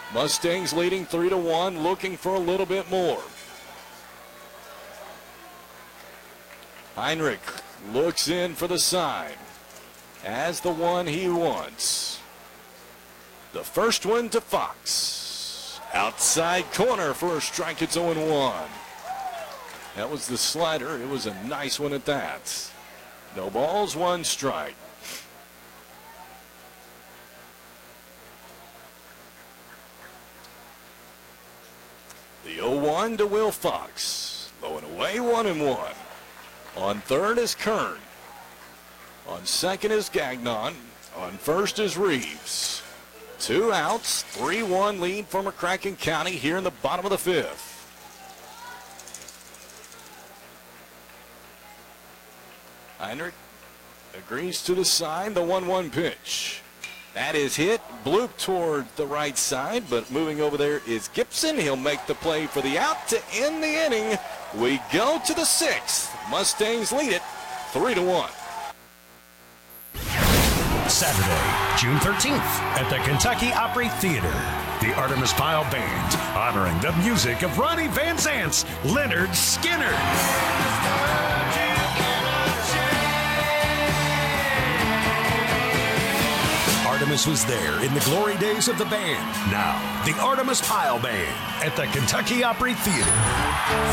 Mustangs leading 3-1, looking for a little bit more. Heinrich looks in for the sign as the one he wants. The first one to Fox. Outside corner for a strike. It's 0-1. That was the slider. It was a nice one at that. No balls, one strike. The 0-1 to Will Fox. Low and away, 1-1. On third is Kern. On second is Gagnon. On first is Reeves. 2 outs, 3-1 lead for McCracken County here in the bottom of the fifth. Heinrich agrees to the sign, the 1-1 pitch. That is hit, bloop toward the right side, but moving over there is Gibson. He'll make the play for the out to end the inning. We go to the 6th. Mustangs lead it 3-1. Saturday, June 13th at the Kentucky Opry Theater. The Artemis Pyle Band, honoring the music of Ronnie Van Zant's Lynyrd Skynyrd. Artemis was there in the glory days of the band. Now, the Artemis Pyle Band at the Kentucky Opry Theater.